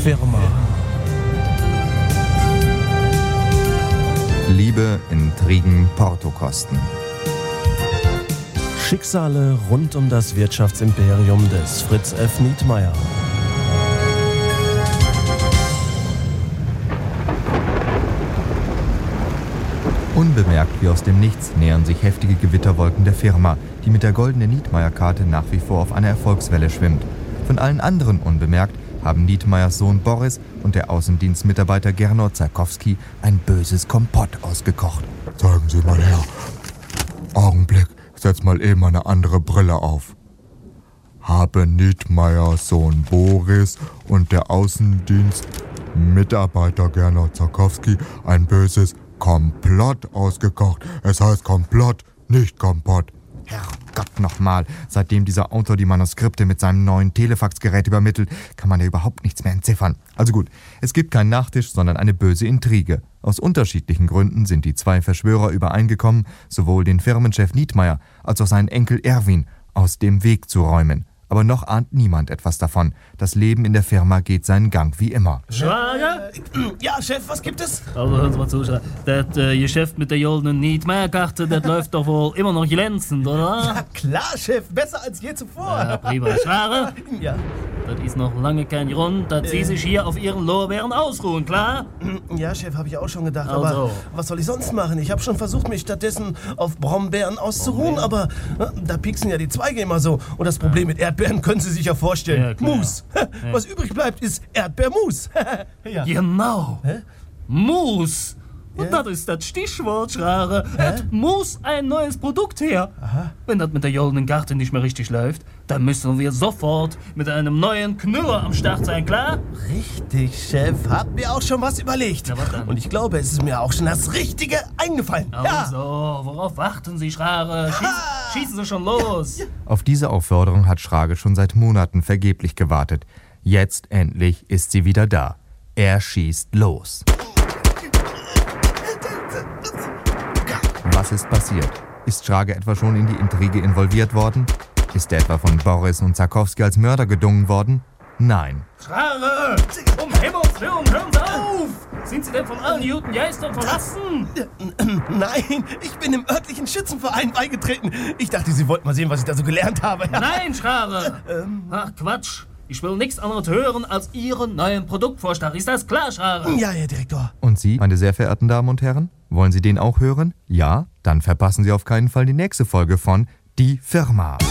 Firma. Liebe, Intrigen, Portokosten. Schicksale rund um das Wirtschaftsimperium des Fritz F. Nietmeyer. Unbemerkt wie aus dem Nichts nähern sich heftige Gewitterwolken der Firma, die mit der goldenen Nietmeyer-Karte nach wie vor auf einer Erfolgswelle schwimmt. Von allen anderen unbemerkt haben Nietmeyers Sohn Boris und der Außendienstmitarbeiter Gernot Zarkowski ein böses Kompott ausgekocht. Zeigen Sie mal her. Augenblick, ich setz mal eben eine andere Brille auf. Haben Nietmeyers Sohn Boris und der Außendienstmitarbeiter Gernot Zarkowski ein böses Komplott ausgekocht. Es heißt Komplott, nicht Kompott. Herrgott nochmal, seitdem dieser Autor die Manuskripte mit seinem neuen Telefaxgerät übermittelt, kann man ja überhaupt nichts mehr entziffern. Also gut, es gibt keinen Nachtisch, sondern eine böse Intrige. Aus unterschiedlichen Gründen sind die zwei Verschwörer übereingekommen, sowohl den Firmenchef Nietmeyer als auch seinen Enkel Erwin aus dem Weg zu räumen. Aber noch ahnt niemand etwas davon. Das Leben in der Firma geht seinen Gang wie immer. Schwager? Ja, Chef, was gibt es? Also hören Sie mal zu, das Geschäft mit der goldenen Nietmeyer-Karte, das läuft doch wohl immer noch glänzend, oder? Ja, klar, Chef, besser als je zuvor. Ja, prima. Schwager? Ja. Das ist noch lange kein Grund, dass Sie sich hier auf Ihren Lorbeeren ausruhen, klar? Ja, Chef, habe ich auch schon gedacht. Also. Aber was soll ich sonst machen? Ich habe schon versucht, mich stattdessen auf Brombeeren auszuruhen, aber da pieksen ja die Zweige immer so. Und das Problem mit Erdbeeren können Sie sich ja vorstellen. Ja, klar. Mus. Was übrig bleibt, ist Erdbeermus. Ja. Genau. Hä? Mus. Und Ja? das ist das Stichwort, Schrare. Es muss ein neues Produkt her. Aha. Wenn das mit der goldenen Karte nicht mehr richtig läuft, dann müssen wir sofort mit einem neuen Knüller am Start sein, klar? Richtig, Chef. Hab mir auch schon was überlegt. Ja, was dann? Und ich glaube, es ist mir auch schon das Richtige eingefallen. Ja. Also, worauf warten Sie, Schrare? Schießen Sie schon los. Auf diese Aufforderung hat Schrage schon seit Monaten vergeblich gewartet. Jetzt endlich ist sie wieder da. Er schießt los. Was ist passiert? Ist Schrage etwa schon in die Intrige involviert worden? Ist er etwa von Boris und Zarkowski als Mörder gedungen worden? Nein. Schrare! Um Himmels Willen, hören Sie auf! Sind Sie denn von allen guten Geistern verlassen? Nein, ich bin im örtlichen Schützenverein beigetreten. Ich dachte, Sie wollten mal sehen, was ich da so gelernt habe. Ja. Nein, Schrare! Ach, Quatsch! Ich will nichts anderes hören als Ihren neuen Produktvorschlag. Ist das klar, Schrare? Ja, Herr Direktor. Und Sie, meine sehr verehrten Damen und Herren? Wollen Sie den auch hören? Ja? Dann verpassen Sie auf keinen Fall die nächste Folge von Die Firma.